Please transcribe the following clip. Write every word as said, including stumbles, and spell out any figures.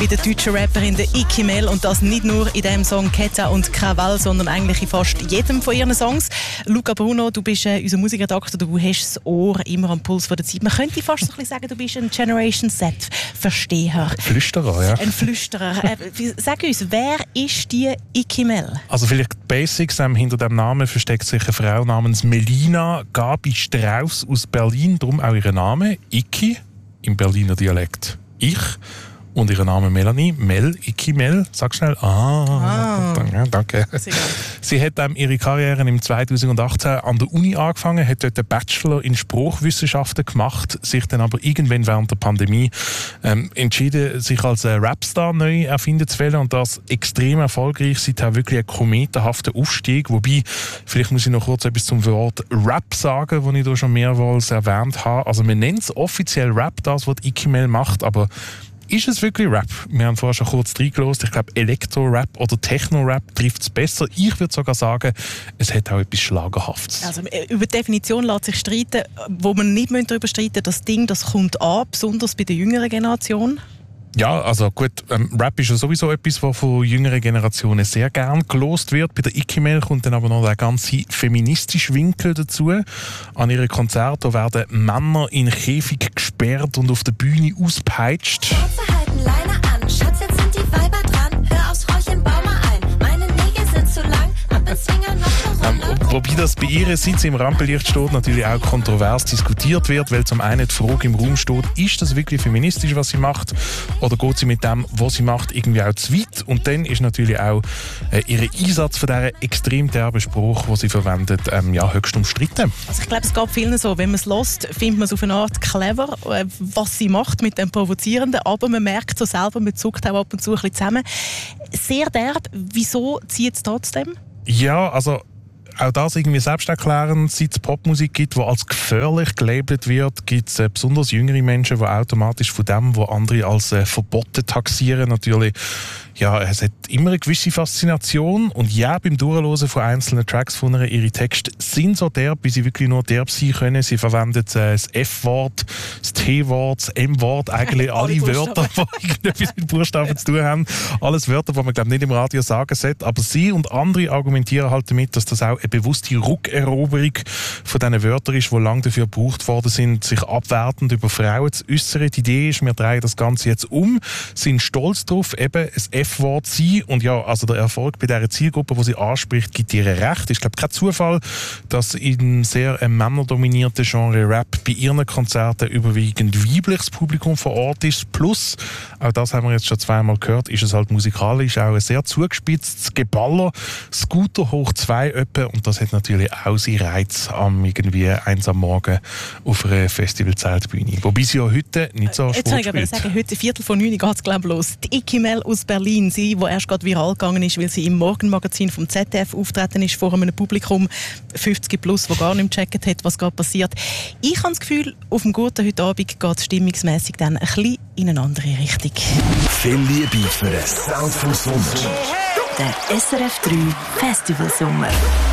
Bei der deutschen Rapperin der Iki Mel und das nicht nur in dem Song Ketta und Krawall, sondern eigentlich in fast jedem von ihren Songs. Luca Bruno, du bist äh, unser Musikredakteur, du hast das Ohr immer am Puls von der Zeit. Man könnte fast so ein bisschen sagen, du bist ein Generation Z-Versteher. Flüsterer, ja. Ein Flüsterer. Äh, sag uns, wer ist die Iki Mel? Also vielleicht die Basics, ähm, hinter dem Namen versteckt sich eine Frau namens Melina Gabi Strauss aus Berlin, darum auch ihr Name, Iki, im Berliner Dialekt ich. Und ihr Name Melanie, Mel, Iki Mel, sag schnell. Ah, ah. Danke. Sie hat ähm, ihre Karriere im zweitausendachtzehn an der Uni angefangen, hat dort einen Bachelor in Sprachwissenschaften gemacht, sich dann aber irgendwann während der Pandemie ähm, entschieden, sich als äh, Rapstar neu erfinden zu wollen und das extrem erfolgreich. Sie hat auch wirklich einen kometenhaften Aufstieg, wobei, vielleicht muss ich noch kurz etwas zum Wort Rap sagen, das ich da schon mehrmals erwähnt habe. Also man nennt es offiziell Rap, das, was Iki Mel macht, aber ist es wirklich Rap? Wir haben vorher schon kurz reingelassen. Ich glaube, Elektro-Rap oder Techno-Rap trifft es besser. Ich würde sogar sagen, es hat auch etwas Schlagerhaftes. Also, über die Definition lässt sich streiten, wo man nicht darüber streiten müssen. Das Ding, das kommt an, besonders bei der jüngeren Generation. Ja, also gut, ähm, Rap ist ja sowieso etwas, was von jüngeren Generationen sehr gern gelost wird. Bei der Iki Mel kommt dann aber noch der ganze feministische Winkel dazu. An ihren Konzerten werden Männer in Käfig gesperrt und auf der Bühne ausgepeitscht. Schwarze halten Leine an, Schatz, jetzt sind die Weiber dran. Hör aufs Räuchchen, bau mal ein. Meine Nägel sind zu lang, ab ins Finger noch eine Runde. Ähm, wobei das bei ihrer Sitz im Rampenlicht steht, natürlich auch kontrovers diskutiert wird, weil zum einen die Frage im Raum steht, ist das wirklich feministisch, was sie macht? Oder geht sie mit dem, was sie macht, irgendwie auch zu weit? Und dann ist natürlich auch äh, ihr Einsatz von dieser extrem derben Spruch, den sie verwendet, ähm, ja, höchst umstritten. Also ich glaube, es geht vielen so. Wenn man es hört, findet man es auf eine Art clever, äh, was sie macht mit dem Provozierenden. Aber man merkt so selber, man zuckt auch ab und zu ein bisschen zusammen. Sehr derb. Wieso zieht es trotzdem? Ja, also auch das irgendwie selbsterklärend, seit es Popmusik gibt, die als gefährlich gelabelt wird, gibt es äh, besonders jüngere Menschen, die automatisch von dem, was andere als äh, verboten taxieren, natürlich, ja, es hat immer eine gewisse Faszination und ja, beim Durchhören von einzelnen Tracks von ihr, ihre Texte sind so derb, wie sie wirklich nur derb sein können. Sie verwendet äh, das F-Wort, das T-Wort, das M-Wort, eigentlich alle, alle Wörter, die irgendetwas mit Buchstaben zu tun haben. Alles Wörter, die man glaub, nicht im Radio sagen sollte, aber sie und andere argumentieren halt damit, dass das auch eine bewusste Rückeroberung von diesen Wörtern ist, die lange dafür gebraucht worden sind, sich abwertend über Frauen zu äußern. Die Idee ist, wir drehen das Ganze jetzt um, sind stolz darauf, eben ein F-Wort zu sein. Und ja, also der Erfolg bei dieser Zielgruppe, die sie anspricht, gibt ihr recht. Ich glaube, kein Zufall, dass in sehr einem männerdominierten Genre Rap bei ihren Konzerten überwiegend weibliches Publikum vor Ort ist. Plus, auch das haben wir jetzt schon zweimal gehört, ist es halt musikalisch auch ein sehr zugespitztes Geballer. Scooter hoch zwei öppe. Und das hat natürlich auch seinen Reiz am irgendwie eins am Morgen auf einer Festivalzeltbühne. Wobei sie ja heute nicht so Jetzt Sport kann ich aber sagen, heute Viertel von neun geht es glaube ich los. Die Iki Mel aus Berlin, sie, die erst gerade viral gegangen ist, weil sie im Morgenmagazin vom Z D F auftreten ist vor einem Publikum fünfzig plus, das gar nicht gecheckt hat, was gerade passiert. Ich habe das Gefühl, auf dem Guten heute Abend geht es stimmungsmässig dann ein bisschen in eine andere Richtung. Viel Liebe für den Sound vom Sommer. Der S R F drei Festivalsommer.